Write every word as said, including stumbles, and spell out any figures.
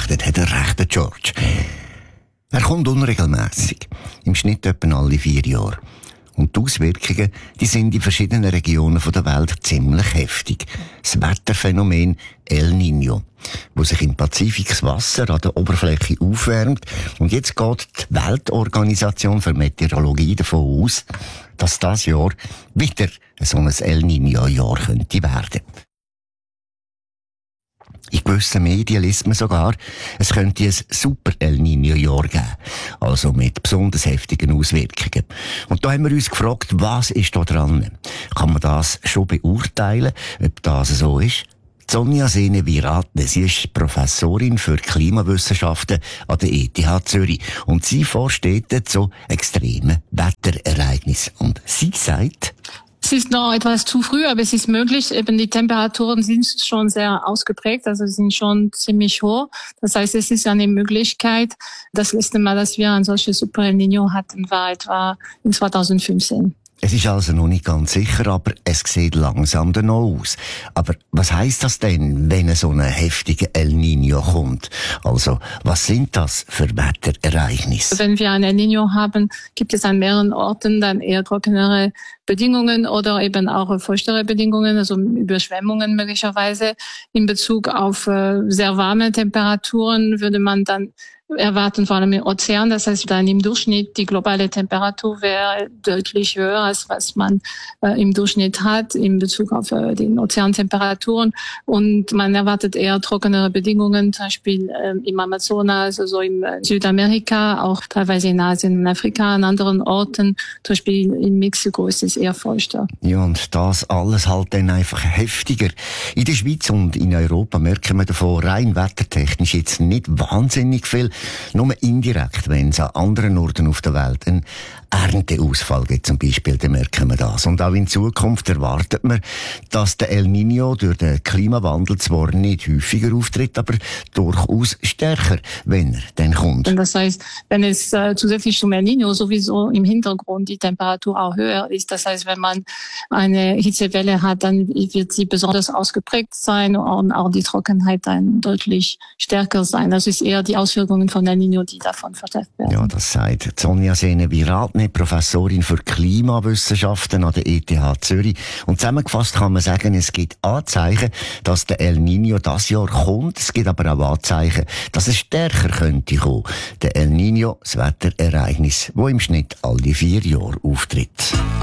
befürchtet hat, der rechte George. Er kommt unregelmässig, im Schnitt etwa alle vier Jahre. Und die Auswirkungen, die sind in verschiedenen Regionen der Welt ziemlich heftig. Das Wetterphänomen El Niño, wo sich im Pazifik das Wasser an der Oberfläche aufwärmt. Und jetzt geht die Weltorganisation für Meteorologie davon aus, dass das Jahr wieder so ein El Niño-Jahr könnte werden. In gewissen Medien liest man sogar, es könnte ein super El Niño-Jahr geben. Also mit besonders heftigen Auswirkungen. Und da haben wir uns gefragt, was ist da dran? Kann man das schon beurteilen, ob das so ist? Sonja Sene-Viratne, sie ist Professorin für Klimawissenschaften an der E T H Zürich. Und sie forscht dort zu extremen Wetterereignissen. Und sie sagt, es ist noch etwas zu früh, aber es ist möglich. Eben die Temperaturen sind schon sehr ausgeprägt, also sind schon ziemlich hoch. Das heißt, es ist eine Möglichkeit. Das letzte Mal, dass wir ein solches Super El Niño hatten, war etwa in zweitausendfünfzehn. Es ist also noch nicht ganz sicher, aber es sieht langsam danach aus. Aber was heisst das denn, wenn so ein heftiger El Niño kommt? Also, was sind das für Wetterereignisse? Wenn wir ein El Niño haben, gibt es an mehreren Orten dann eher trockenere Bedingungen oder eben auch feuchtere Bedingungen, also Überschwemmungen möglicherweise. In Bezug auf äh, sehr warme Temperaturen würde man dann erwarten, vor allem im Ozean. Das heißt, dann im Durchschnitt die globale Temperatur wäre deutlich höher, als was man äh, im Durchschnitt hat in Bezug auf äh, die Ozeantemperaturen. Und man erwartet eher trockenere Bedingungen, zum Beispiel äh, im Amazonas, also im äh, Südamerika, auch teilweise in Asien und Afrika, an anderen Orten. Zum Beispiel in Mexiko ist es eher feuchter. Ja, und das alles halt dann einfach heftiger. In der Schweiz und in Europa merken wir davon rein wettertechnisch jetzt nicht wahnsinnig viel. Nur indirekt, wenn es an anderen Orten auf der Welt einen Ernteausfall gibt zum Beispiel, dann merken wir das. Und auch in Zukunft erwartet man, dass der El Niño durch den Klimawandel zwar nicht häufiger auftritt, aber durchaus stärker, wenn er dann kommt. Und das heißt, wenn es äh, zusätzlich zum El Niño sowieso im Hintergrund die Temperatur auch höher ist, das heißt, wenn man eine Hitzewelle hat, dann wird sie besonders ausgeprägt sein und auch die Trockenheit dann deutlich stärker sein. Das ist eher die Auswirkungen von El Niño, die davon verstärkt werden. Ja, das sagt Sonja Sene-Viratne, Professorin für Klimawissenschaften an der E T H Zürich. Und zusammengefasst kann man sagen, es gibt Anzeichen, dass der El Niño das Jahr kommt. Es gibt aber auch Anzeichen, dass es stärker könnte kommen. Der El Niño, das Wetterereignis, das im Schnitt alle vier Jahre auftritt.